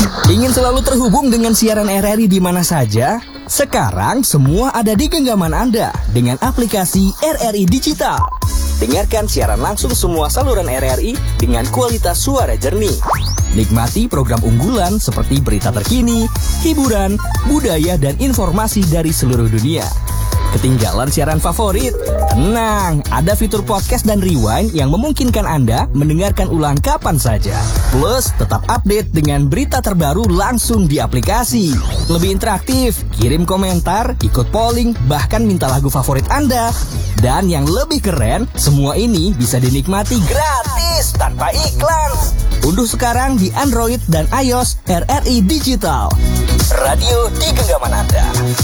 Ingin selalu terhubung dengan siaran RRI di mana saja? Sekarang semua ada di genggaman Anda dengan aplikasi RRI Digital. Dengarkan siaran langsung semua saluran RRI dengan kualitas suara jernih. Nikmati program unggulan seperti berita terkini, hiburan, budaya, dan informasi dari seluruh dunia. Ketinggalan siaran favorit? Tenang, ada fitur podcast dan rewind yang memungkinkan Anda mendengarkan ulang kapan saja. Plus, tetap update dengan berita terbaru langsung di aplikasi. Lebih interaktif, kirim komentar, ikut polling, bahkan minta lagu favorit Anda. Dan yang lebih keren, semua ini bisa dinikmati gratis tanpa iklan. Unduh sekarang di Android dan iOS RRI Digital. Radio di genggaman Anda.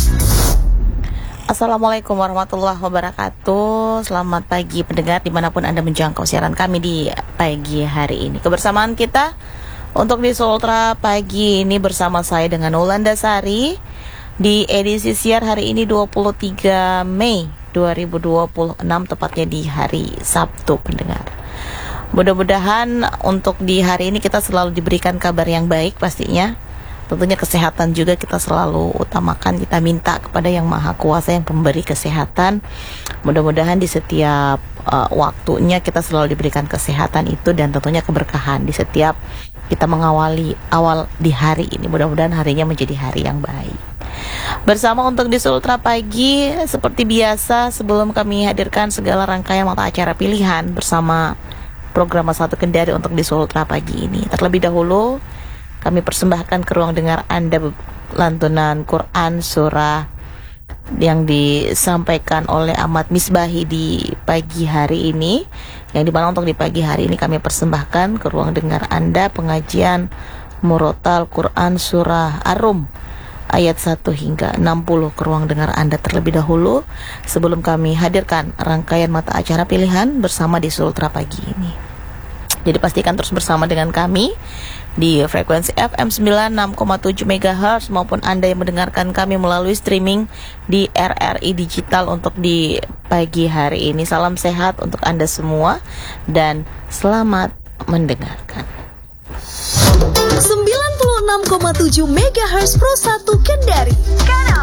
Assalamualaikum warahmatullahi wabarakatuh. Selamat pagi pendengar dimanapun Anda menjangkau siaran kami di pagi hari ini. Kebersamaan kita untuk di Sultra pagi ini bersama saya dengan Ulanda Sari di edisi siar hari ini 23 Mei 2026, tepatnya di hari Sabtu pendengar. Mudah-mudahan untuk di hari ini kita selalu diberikan kabar yang baik pastinya. Tentunya kesehatan juga kita selalu utamakan. Kita minta kepada Yang Maha Kuasa yang pemberi kesehatan. Mudah-mudahan di setiap waktunya kita selalu diberikan kesehatan itu, dan tentunya keberkahan di setiap kita mengawali awal di hari ini. Mudah-mudahan harinya menjadi hari yang baik. Bersama untuk di Sultra pagi, seperti biasa sebelum kami hadirkan segala rangkaian mata acara pilihan bersama program Satu Kendari untuk di Sultra pagi ini, terlebih dahulu kami persembahkan ke ruang dengar Anda lantunan Quran surah yang disampaikan oleh Ahmad Misbahi di pagi hari ini, yang dimana untuk di pagi hari ini kami persembahkan ke ruang dengar Anda pengajian Murotal Quran surah Ar-Rum ayat 1 hingga 60 ke ruang dengar Anda terlebih dahulu sebelum kami hadirkan rangkaian mata acara pilihan bersama di Sultra pagi ini. Jadi pastikan terus bersama dengan kami di frekuensi FM 96,7 MHz maupun Anda yang mendengarkan kami melalui streaming di RRI Digital untuk di pagi hari ini. Salam sehat untuk Anda semua dan selamat mendengarkan. 96,7 MHz Pro 1 Kendari, kanal